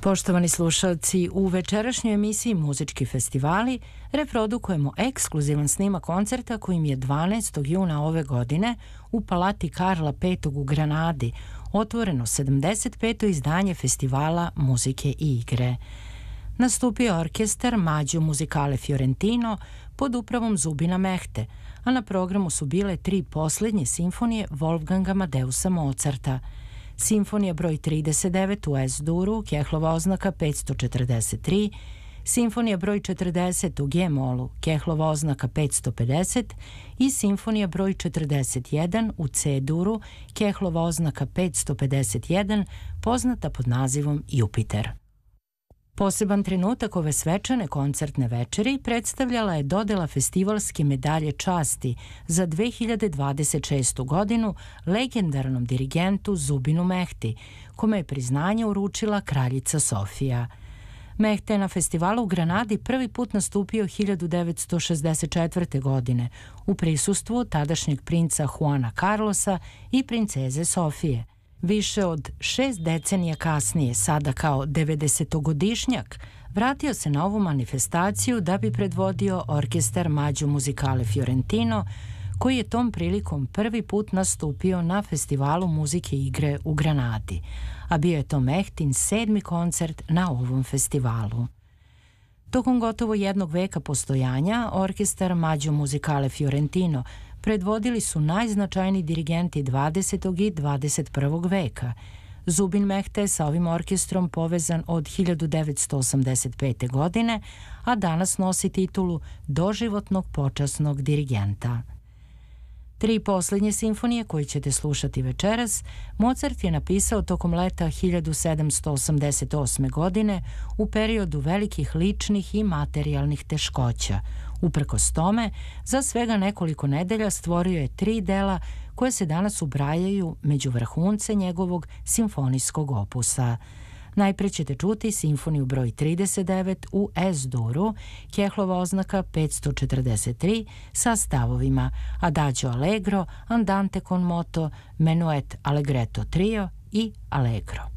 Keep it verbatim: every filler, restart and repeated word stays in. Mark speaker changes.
Speaker 1: Poštovani slušalci, u večerašnjoj emisiji Muzički festivali reprodukujemo ekskluzivan snimak koncerta kojim je dvanaestog juna ove godine u Palati Karla petog u Granadi otvoreno sedamdeset peto izdanje festivala muzike i igre. Nastupio orkestar Maggio Musicale Fiorentino pod upravom Zubina Mehte, a na programu su bile tri poslednje simfonije Wolfganga Amadeusa Mozarta. Simfonija broj trideset devet u Es-duru, Kehlova oznaka petsto četrdeset tri, Simfonija broj četrdeset u G-molu, Kehlova oznaka petsto pedeset i Simfonija broj četrdeset jedan u C-duru, Kehlova oznaka petsto pedeset jedan, poznata pod nazivom Jupiter. Poseban trenutak ove svečane koncertne večeri predstavljala je dodela festivalske medalje časti za dve hiljade dvadeset šestu godinu legendarnom dirigentu Zubinu Mehti, kome je priznanje uručila kraljica Sofija. Mehte je na festivalu u Granadi prvi put nastupio hiljadu devetsto šezdeset četvrte. godine u prisustvu tadašnjeg princa Juana Carlosa i princeze Sofije. Više od šest decenija kasnije, sada kao devedesetogodišnjak, vratio se na ovu manifestaciju da bi predvodio orkestar Maggio Musicale Fiorentino, koji je tom prilikom prvi put nastupio na festivalu muzike i igre u Granadi, a bio je to Mehtin sedmi koncert na ovom festivalu. Tokom gotovo jednog veka postojanja, orkestar Maggio Musicale Fiorentino predvodili su najznačajniji dirigenti dvadesetog i dvadeset prvog veka. Zubin Mehte je sa ovim orkestrom povezan od hiljadu devetsto osamdeset pete. godine, a danas nosi titulu doživotnog počasnog dirigenta. Tri poslednje simfonije koje ćete slušati večeras Mozart je napisao tokom leta hiljadu sedamsto osamdeset osme. godine u periodu velikih ličnih i materijalnih teškoća. Uprkos tome, za svega nekoliko nedelja stvorio je tri dela koje se danas ubrajaju među vrhunce njegovog simfonijskog opusa. Najpre ćete čuti simfoniju broj trideset devet u Es-duru, Kehlova oznaka petsto četrdeset tri sa stavovima Adagio Allegro, Andante con moto, Menuet Allegretto trio i Allegro.